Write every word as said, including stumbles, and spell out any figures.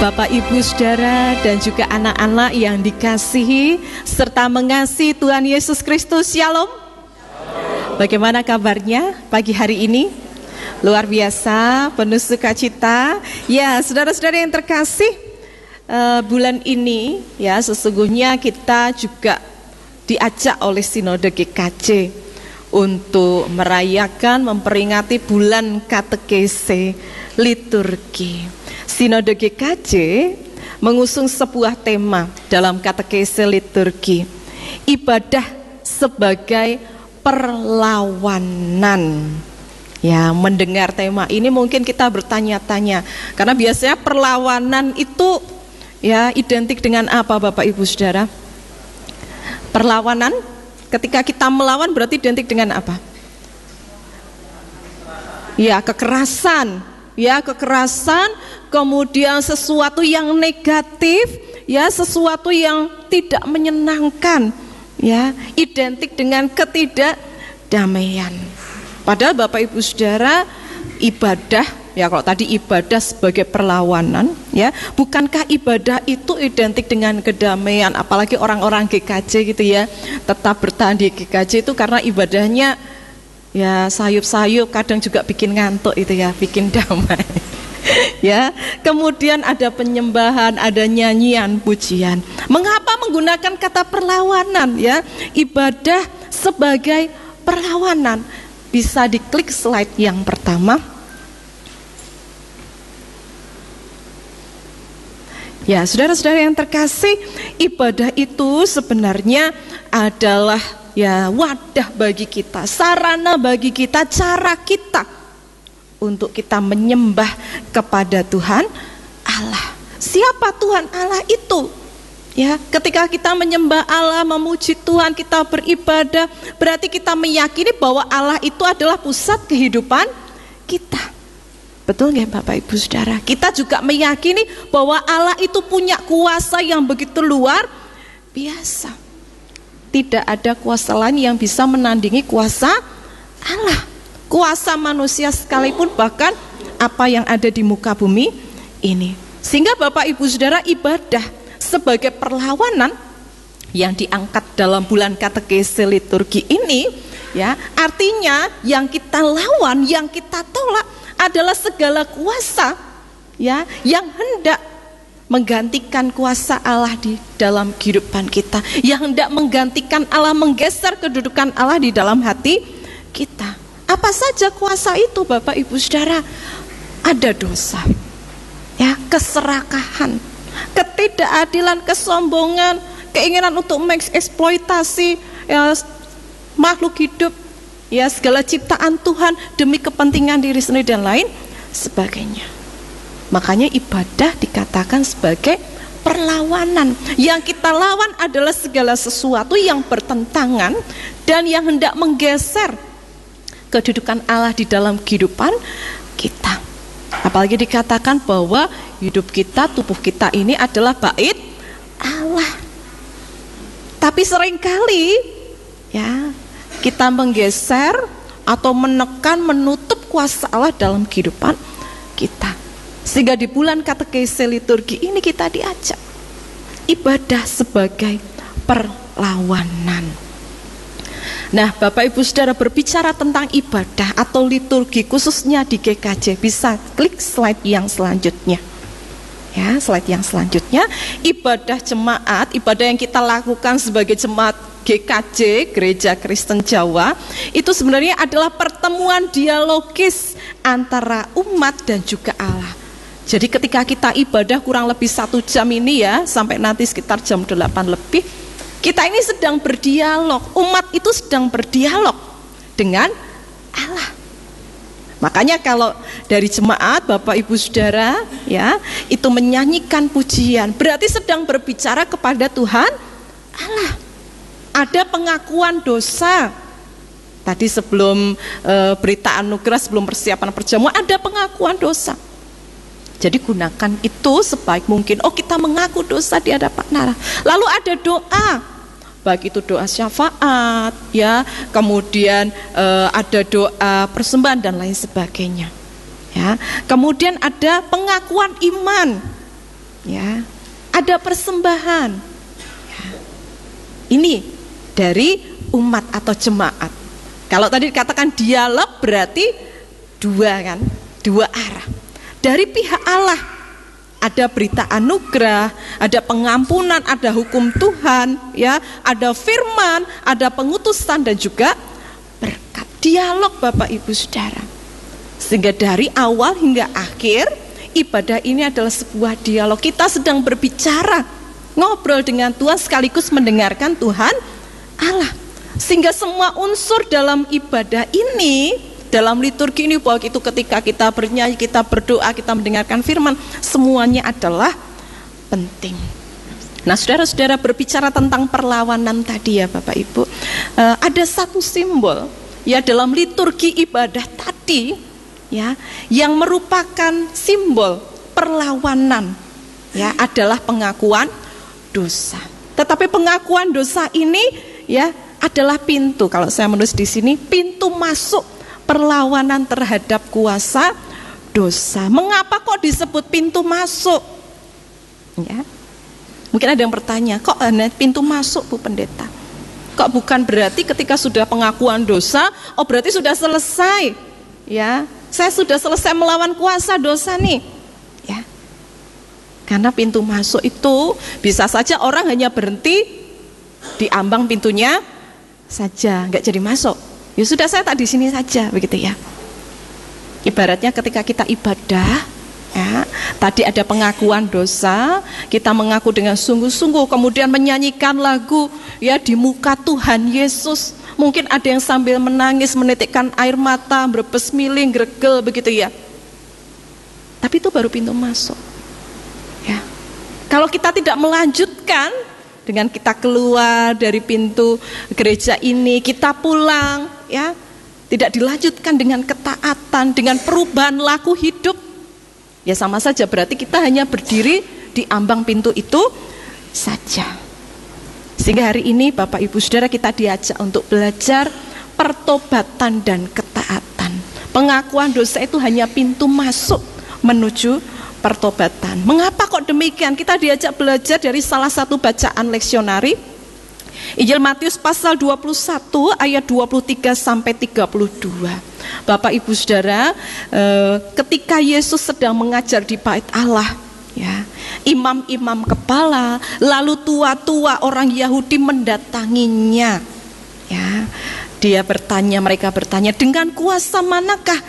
Bapak, Ibu, Saudara, dan juga anak-anak yang dikasihi serta mengasihi Tuhan Yesus Kristus. Shalom. Bagaimana kabarnya pagi hari ini? Luar biasa, penuh sukacita. Ya, saudara-saudara yang terkasih, uh, bulan ini ya sesungguhnya kita juga diajak oleh Sinode G K J untuk merayakan, memperingati bulan katekese liturgi. Sinode G K J mengusung sebuah tema dalam katekese liturgi, ibadah sebagai perlawanan. Ya, mendengar tema ini mungkin kita bertanya-tanya, karena biasanya perlawanan itu ya identik dengan apa, Bapak, Ibu, Saudara? Perlawanan, ketika kita melawan berarti identik dengan apa? Ya, kekerasan. Ya, kekerasan, kemudian sesuatu yang negatif, ya, sesuatu yang tidak menyenangkan, ya, identik dengan ketidakdamaian. Padahal Bapak, Ibu, Saudara, ibadah, ya kalau tadi ibadah sebagai perlawanan, ya, bukankah ibadah itu identik dengan kedamaian? Apalagi orang-orang G K J gitu ya, tetap bertahan di G K J itu karena ibadahnya ya sayup-sayup, kadang juga bikin ngantuk itu ya, bikin damai. Ya, kemudian ada penyembahan, ada nyanyian, pujian. Mengapa menggunakan kata perlawanan ya? Ibadah sebagai perlawanan. Bisa diklik slide yang pertama. Ya, saudara-saudara yang terkasih, ibadah itu sebenarnya adalah ya wadah bagi kita, sarana bagi kita, cara kita untuk kita menyembah kepada Tuhan Allah. Siapa Tuhan Allah itu? Ya, ketika kita menyembah Allah, memuji Tuhan, kita beribadah, berarti kita meyakini bahwa Allah itu adalah pusat kehidupan kita. Betul nggak, Bapak, Ibu, Saudara? Kita juga meyakini bahwa Allah itu punya kuasa yang begitu luar biasa. Tidak ada kuasa lain yang bisa menandingi kuasa Allah. Kuasa manusia sekalipun, bahkan apa yang ada di muka bumi ini. Sehingga Bapak, Ibu, Saudara, ibadah sebagai perlawanan yang diangkat dalam bulan katekese liturgi ini, ya, artinya yang kita lawan, yang kita tolak adalah segala kuasa, ya, yang hendak menggantikan kuasa Allah di dalam kehidupan kita, yang hendak menggantikan Allah, menggeser kedudukan Allah di dalam hati kita. Apa saja kuasa itu, Bapak, Ibu, Saudara? Ada dosa, ya, keserakahan, ketidakadilan, kesombongan, keinginan untuk mengeksploitasi ya, makhluk hidup, ya, segala ciptaan Tuhan demi kepentingan diri sendiri dan lain sebagainya. Makanya ibadah dikatakan sebagai perlawanan. Yang kita lawan adalah segala sesuatu yang bertentangan dan yang hendak menggeser kedudukan Allah di dalam kehidupan kita. Apalagi dikatakan bahwa hidup kita, tubuh kita ini adalah bait Allah. Tapi seringkali ya kita menggeser atau menekan, menutup kuasa Allah dalam kehidupan kita. Sehingga di bulan katekese liturgi ini kita diajak ibadah sebagai perlawanan. Nah, Bapak, Ibu, Saudara, berbicara tentang ibadah atau liturgi khususnya di G K J, bisa klik slide yang selanjutnya. Ya, slide yang selanjutnya, ibadah jemaat, ibadah yang kita lakukan sebagai jemaat G K J, Gereja Kristen Jawa, itu sebenarnya adalah pertemuan dialogis antara umat dan juga Allah. Jadi ketika kita ibadah kurang lebih satu jam ini ya, sampai nanti sekitar jam delapan lebih, kita ini sedang berdialog, umat itu sedang berdialog dengan Allah. Makanya kalau dari jemaat, Bapak, Ibu, Saudara, ya, itu menyanyikan pujian, berarti sedang berbicara kepada Tuhan Allah. Ada pengakuan dosa. Tadi sebelum e, berita anugerah, sebelum persiapan perjamuan, ada pengakuan dosa. Jadi gunakan itu sebaik mungkin. Oh, kita mengaku dosa di hadapan Allah. Lalu ada doa, baik itu doa syafaat, ya, kemudian e, ada doa persembahan dan lain sebagainya. Ya, kemudian ada pengakuan iman. ya, ada persembahan. Ya. Ini dari umat atau jemaat. Kalau tadi dikatakan dialog berarti dua kan, dua arah. Dari pihak Allah ada berita anugerah, ada pengampunan, ada hukum Tuhan, ya, ada firman, ada pengutusan dan juga berkat. Dialog Bapak Ibu Saudara. Sehingga dari awal hingga akhir ibadah ini adalah sebuah dialog. Kita sedang berbicara, ngobrol dengan Tuhan sekaligus mendengarkan Tuhan Allah. Sehingga semua unsur dalam ibadah ini, dalam liturgi ini, bahwa itu ketika kita bernyanyi, kita berdoa, kita mendengarkan firman, semuanya adalah penting. Nah, saudara-saudara, berbicara tentang perlawanan tadi ya Bapak Ibu, uh, ada satu simbol ya dalam liturgi ibadah tadi ya yang merupakan simbol perlawanan ya adalah pengakuan dosa. Tetapi pengakuan dosa ini ya adalah pintu, kalau saya menulis di sini, pintu masuk perlawanan terhadap kuasa dosa. Mengapa kok disebut pintu masuk? Ya. Mungkin ada yang bertanya, kok hanya pintu masuk Bu Pendeta? Kok bukan berarti ketika sudah pengakuan dosa, oh berarti sudah selesai, ya? Saya sudah selesai melawan kuasa dosa nih, ya. Karena pintu masuk itu bisa saja orang hanya berhenti di ambang pintunya saja, nggak jadi masuk. Ya sudah, saya tak di sini saja, begitu ya. Ibaratnya ketika kita ibadah. Ya, tadi ada pengakuan dosa, kita mengaku dengan sungguh-sungguh, kemudian menyanyikan lagu ya di muka Tuhan Yesus. Mungkin ada yang sambil menangis, menitikkan air mata, berbes miling, gregel begitu ya. Tapi itu baru pintu masuk. Ya. Kalau kita tidak melanjutkan dengan kita keluar dari pintu gereja ini, kita pulang, ya, tidak dilanjutkan dengan ketaatan, dengan perubahan laku hidup, ya sama saja berarti kita hanya berdiri di ambang pintu itu saja. Sehingga hari ini Bapak Ibu Saudara kita diajak untuk belajar pertobatan dan ketaatan. Pengakuan dosa itu hanya pintu masuk menuju pertobatan. Mengapa kok demikian? Kita diajak belajar dari salah satu bacaan leksionari, Injil Matius pasal dua puluh satu ayat dua puluh tiga sampai tiga puluh dua. Bapak Ibu Saudara, eh, ketika Yesus sedang mengajar di bait Allah, ya, imam-imam kepala, lalu tua-tua orang Yahudi mendatanginya. Ya, dia bertanya, mereka bertanya, dengan kuasa manakah